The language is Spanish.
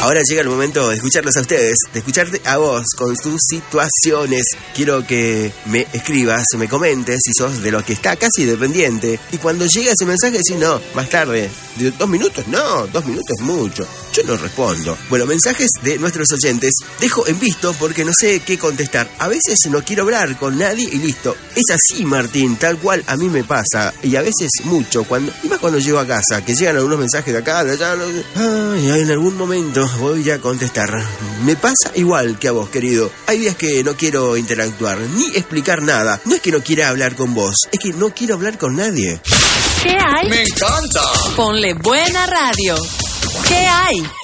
Ahora llega el momento de escucharlos a ustedes, de escucharte a vos con tus situaciones. Quiero que me escribas, me comentes si sos de los que está casi dependiente. Y cuando llega ese mensaje decís, no, más tarde. ¿De 2 minutos? No, 2 minutos es mucho. Yo no respondo. Bueno, mensajes de nuestros oyentes dejo en visto porque no sé qué contestar. A veces no quiero hablar con nadie y listo. Es así, Martín, tal cual a mí me pasa. Y a veces mucho, y más cuando llego a casa, que llegan algunos mensajes de acá, de allá. Ay, en algún momento voy a contestar. Me pasa igual que a vos, querido. Hay días que no quiero interactuar, ni explicar nada. No es que no quiera hablar con vos, es que no quiero hablar con nadie. ¿Qué hay? ¡Me encanta! Ponle buena radio. ¿Qué hay?